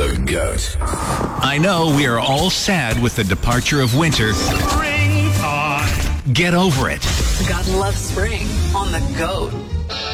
The GOAT. I know we are all sad with the departure of winter. Springtime. Get over it. God loves spring on The GOAT.